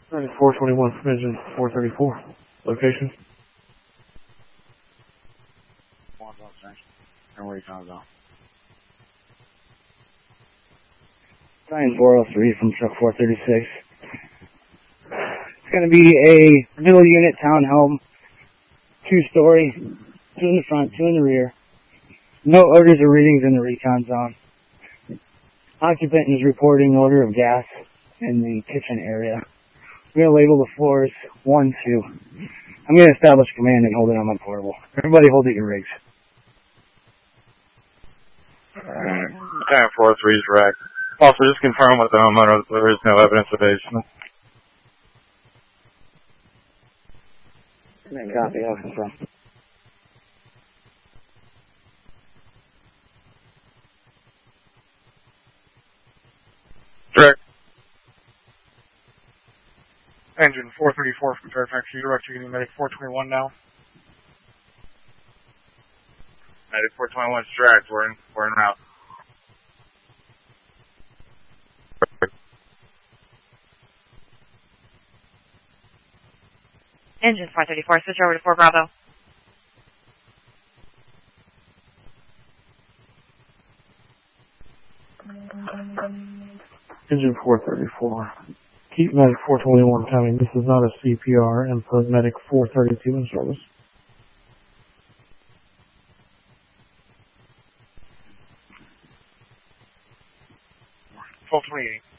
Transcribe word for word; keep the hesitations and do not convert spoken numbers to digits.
four twenty-one from engine four thirty-four. Location? And where you trying to go? nine four oh three from truck four thirty-six. It's going to be a middle unit townhome, two-story, two in the front, two in the rear. No odors or readings in the recon zone. Occupant is reporting odor of gas in the kitchen area. I'm going to label the floors one, two. I'm going to establish command and hold it on my portable. Everybody hold at your rigs. Alright. ten four three is direct. Also, just confirm with the homeowner that there is no evidence of basement. Copy, I'll confirm. Direct. Engine four thirty-four from Fairfax, you direct to Medic four twenty-one now. Medic four twenty-one is direct. We're in, we're en route. Engine four thirty-four, switch over to four Bravo. Engine four thirty-four. Keep Medic four twenty-one coming. This is not a C P R and put Medic four thirty-two in service. twelve twenty-eight.